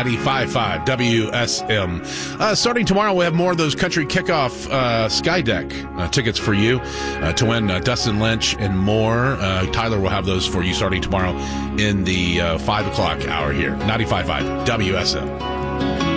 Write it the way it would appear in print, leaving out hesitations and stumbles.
95.5 WSM. Starting tomorrow, we'll have more of those country kickoff Skydeck tickets for you to win Dustin Lynch and more. Tyler will have those for you starting tomorrow in the 5 o'clock hour here. 95.5 WSM.